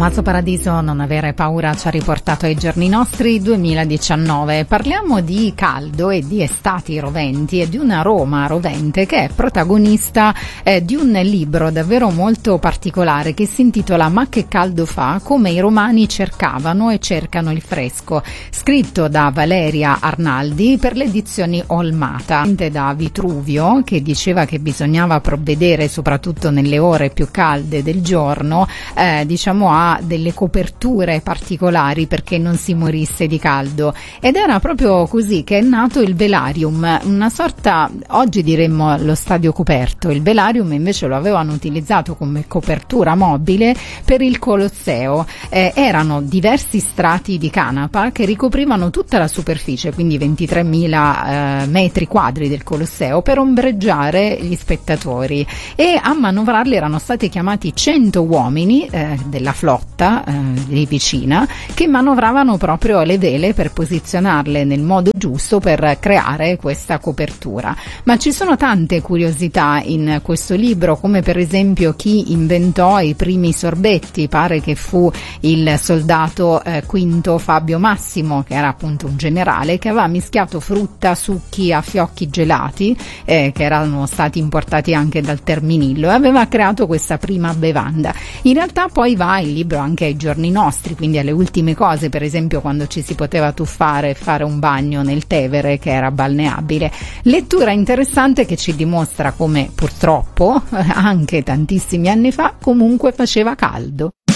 Tommaso Paradiso, non avere paura, ci ha riportato ai giorni nostri 2019. Parliamo di caldo e di estati roventi e di una Roma rovente che è protagonista di un libro davvero molto particolare che si intitola Ma che caldo fa? Come i romani cercavano e cercano il fresco, scritto da Valeria Arnaldi per le edizioni Olmata, da Vitruvio, che diceva che bisognava provvedere soprattutto nelle ore più calde del giorno a delle coperture particolari perché non si morisse di caldo, ed era proprio così che è nato il velarium, una sorta, oggi diremmo lo stadio coperto. Il velarium invece lo avevano utilizzato come copertura mobile per il Colosseo. Erano diversi strati di canapa che ricoprivano tutta la superficie, quindi 23.000 metri quadri del Colosseo, per ombreggiare gli spettatori, e a manovrarli erano stati chiamati 100 uomini della flotta lì vicina, che manovravano proprio le vele per posizionarle nel modo giusto per creare questa copertura. Ma ci sono tante curiosità in questo libro, come per esempio chi inventò i primi sorbetti. Pare che fu il soldato Quinto Fabio Massimo, che era appunto un generale, che aveva mischiato frutta, succhi a fiocchi gelati che erano stati importati anche dal Terminillo, e aveva creato questa prima bevanda. In realtà poi va il libro anche ai giorni nostri, quindi alle ultime cose, per esempio quando ci si poteva tuffare e fare un bagno nel Tevere, che era balneabile. Lettura interessante che ci dimostra come purtroppo anche tantissimi anni fa comunque faceva caldo.